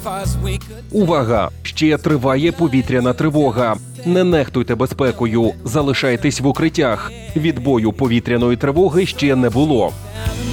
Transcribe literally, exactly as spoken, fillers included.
Увага! Ще триває повітряна тривога. Не нехтуйте безпекою, залишайтесь в укриттях. Відбою повітряної тривоги ще не було.